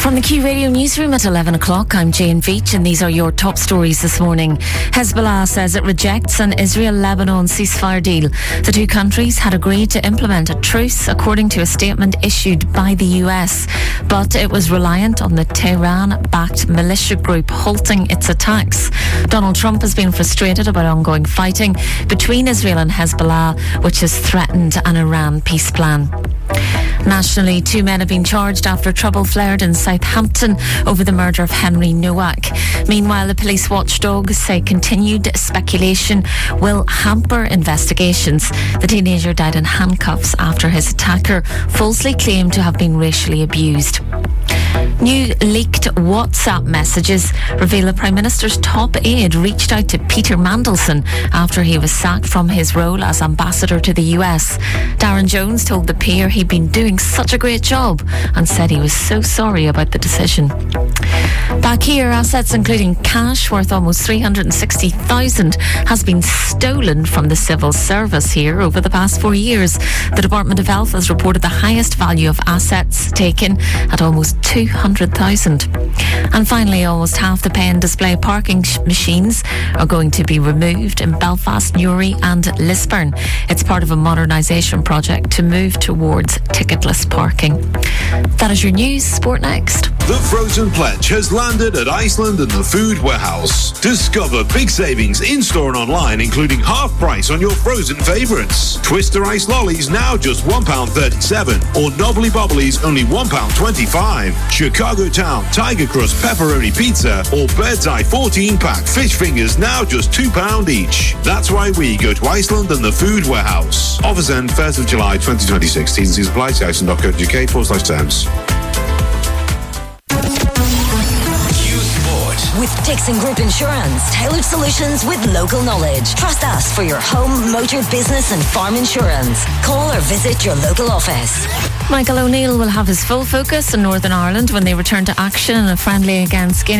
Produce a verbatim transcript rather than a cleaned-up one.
From the Q Radio newsroom at eleven o'clock, I'm Jane Veach and these are your top stories this morning. Hezbollah says it rejects an Israel-Lebanon ceasefire deal. The two countries had agreed to implement a truce according to a statement issued by the U S, but it was reliant on the Tehran-backed militia group halting its attacks. Donald Trump has been frustrated about ongoing fighting between Israel and Hezbollah, which has threatened an Iran peace plan. Nationally, two men have been charged after trouble flared in Southampton over the murder of Henry Nowak. Meanwhile, the police watchdogs say continued speculation will hamper investigations. The teenager died in handcuffs after his attacker falsely claimed to have been racially abused. New leaked WhatsApp messages reveal the Prime Minister's top aide reached out to Peter Mandelson after he was sacked from his role as ambassador to the U S. Darren Jones told the peer he'd been doing such a great job and said he was so sorry about the decision. Back here, assets including cash worth almost three hundred sixty thousand has been stolen from the civil service here over the past four years. The Department of Health has reported the highest value of assets taken at almost two hundred thousand. And finally, almost half the pay and display parking sh- machines are going to be removed in Belfast, Newry and Lisburn. It's part of a modernisation project to move towards ticketless parking. That is your news. Sport next. The Frozen Pledge has landed at Iceland and the Food Warehouse. Discover big savings in-store and online, including half price on your frozen favourites. Twister Ice Lollies now just one pound thirty-seven, or Knobbly Bobblies only one pound twenty-five. Chicago Town Tiger Crust Pepperoni Pizza or Bird's Eye fourteen pack Fish Fingers now just two pounds each. That's why we go to Iceland and the Food Warehouse. Offers end first of July twenty twenty-six. T's and C's apply to iceland dot co dot uk forward slash terms. With Dixon Group Insurance, tailored solutions with local knowledge. Trust us for your home, motor, business and farm insurance. Call or visit your local office. Michael O'Neill will have his full focus in Northern Ireland when they return to action in a friendly against Guinea.